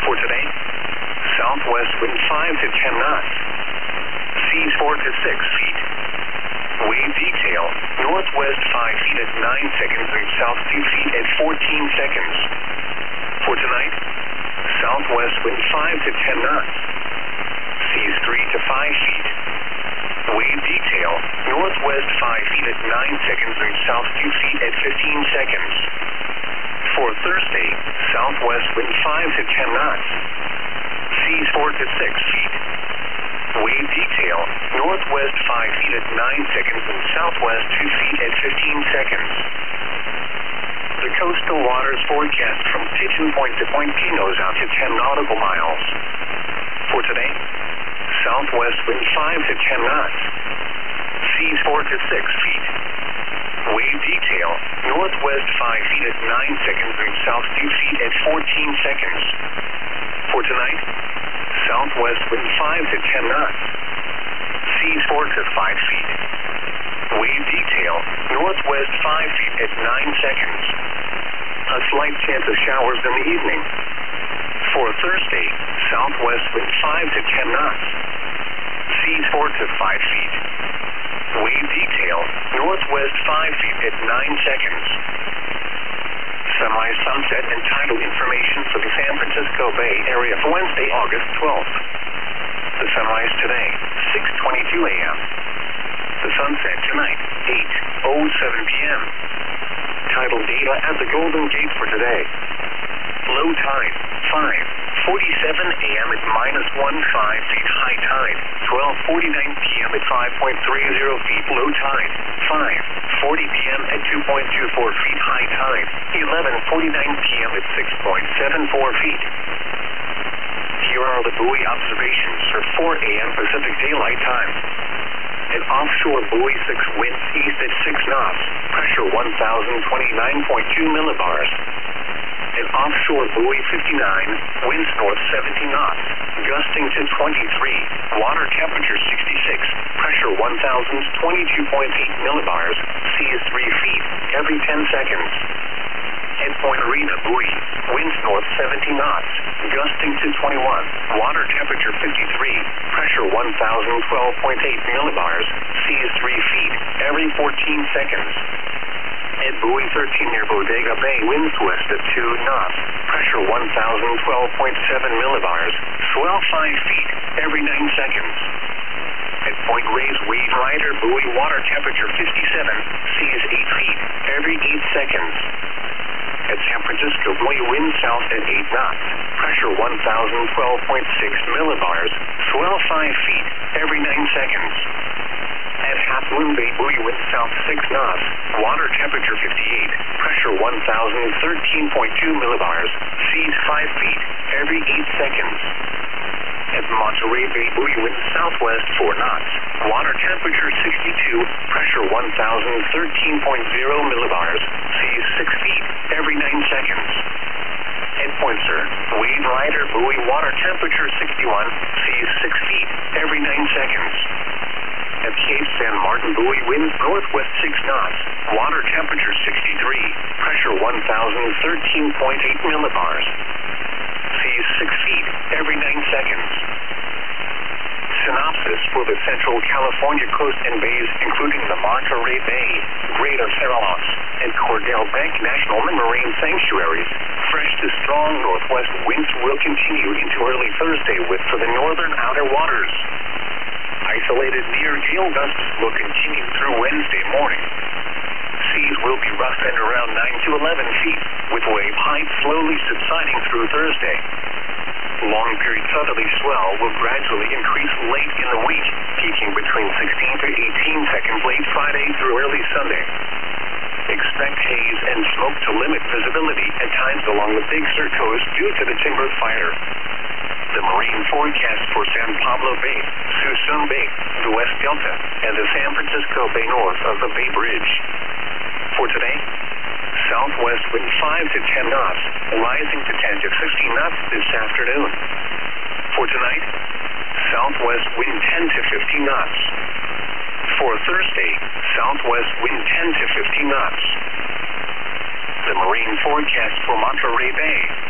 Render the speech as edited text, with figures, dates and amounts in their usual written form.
For today, southwest wind 5 to 10 knots. Seas 4 to 6 feet. Wave detail, northwest 5 feet at 9 seconds and south 2 feet at 14 seconds. For tonight, southwest wind 5 to 10 knots. Seas 3 to 5 feet. Wave detail, northwest 5 feet at 9 seconds and south 2 feet at 15 seconds. For Thursday, southwest wind 5 to 10 knots. Seas 4 to 6 feet. Wave detail, northwest 5 feet at 9 seconds and southwest 2 feet at 15 seconds. The coastal waters forecast from Pigeon Point to Point Pinos out to 10 nautical miles. For today, southwest wind 5 to 10 knots. Seas 4 to 6 feet. Wave detail, northwest 5 feet at 9 seconds and south 2 feet at 14 seconds. For tonight, southwest wind 5 to 10 knots. Seas 4 to 5 feet. Wave detail, northwest 5 feet at 9 seconds. A slight chance of showers in the evening. For Thursday, southwest wind 5 to 10 knots. Seas 4 to 5 feet. Wave detail, northwest 5 feet at 9 seconds. Semi-sunset and tidal information for the San Francisco Bay Area for Wednesday, August 12th. The sunrise today, 6:22 a.m. The sunset tonight, 8:07 p.m. Tidal data at the Golden Gate for today. Low tide, 5:47 a.m. at -15 feet. High tide, 12:49 p.m. at 5.30 feet. Low tide, 5:40 p.m. at 2.24 feet. High tide, 11:49 p.m. at 6.74 feet. Here are the buoy observations for 4 a.m. Pacific Daylight Time. An offshore buoy 6 winds east at 6 knots, pressure 1,029.2 millibars. An offshore buoy 59, winds north 70 knots, gusting to 23, water temperature 66, pressure 1,022.8 millibars, sea is 3 feet every 10 seconds. Head Point Arena buoy, winds north 70 knots, gusting to 21, water temperature 53, pressure 1,012.8 millibars, sea is 3 feet every 14 seconds. At buoy 13 near Bodega Bay, winds west at 2 knots, pressure 1,012.7 millibars, swell 5 feet every 9 seconds. At Point Reyes Wave Rider buoy, water temperature 57, sea is 8 feet every 8 seconds. At San Francisco buoy, wind south at 8 knots, pressure 1,012.6 millibars, swell 5 feet every 9 seconds. At Half Moon Bay buoy, wind south 6 knots, water temperature 58, pressure 1,013.2 millibars, seas 5 feet every 8 seconds. At Monterey Bay buoy, wind southwest 4 knots, water temperature 62, pressure 1,013.0 millibars, seas 6 feet every 9 seconds. At Point Sur, Wave Rider buoy, water temperature 61, seas 6 feet every 9 seconds. At Cape San Martin buoy, winds northwest 6 knots, water temperature 63, pressure 1,013.8 millibars. Seas 6 feet every 9 seconds. Synopsis for the Central California coast and bays, including the Monterey Bay, Greater Farallones, and Cordell Bank National Marine Sanctuaries. Fresh to strong northwest winds will continue into early Thursday for the northern outer waters. Isolated near gale gusts will continue through Wednesday morning. Seas will be rough and around 9 to 11 feet, with wave height slowly subsiding through Thursday. Long-period southerly swell will gradually increase late in the week, peaking between 16 to 18 seconds late Friday through early Sunday. Expect haze and smoke to limit visibility at times along the Big Sur coast due to the timber fire. The marine forecast for San Pablo Bay, Suisun Bay, the West Delta, and the San Francisco Bay north of the Bay Bridge. For today, southwest wind 5 to 10 knots, rising to 10 to 15 knots this afternoon. For tonight, southwest wind 10 to 15 knots. For Thursday, southwest wind 10 to 15 knots. The marine forecast for Monterey Bay,